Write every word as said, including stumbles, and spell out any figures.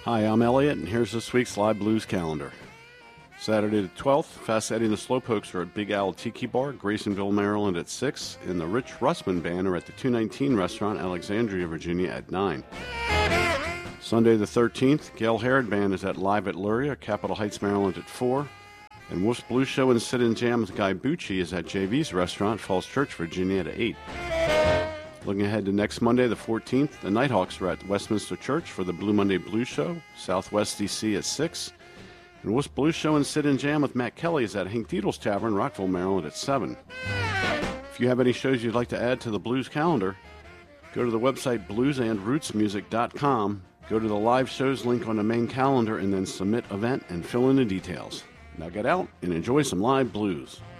Hi, I'm Elliot, and here's this week's live blues calendar. Saturday the twelfth, Fast Eddie and the Slowpokes are at Big Owl Tiki Bar, Graysonville, Maryland at six, and the Rich Russman Band are at the two nineteen Restaurant, Alexandria, Virginia at nine. Sunday the thirteenth, Gail Herod Band is at Live at Luria, Capitol Heights, Maryland at four, and Wolf's Blues Show and Sit and Jam with Guy Bucci is at J V's Restaurant, Falls Church, Virginia at eight. Looking ahead to next Monday, the fourteenth, the Nighthawks are at Westminster Church for the Blue Monday Blues Show, Southwest D C at six. And Wolf's Blues Show and Sit and Jam with Matt Kelly is at Hank Diedel's Tavern, Rockville, Maryland at seven. If you have any shows you'd like to add to the blues calendar, go to the website blues and roots music dot com, go to the live shows link on the main calendar, and then submit event and fill in the details. Now get out and enjoy some live blues.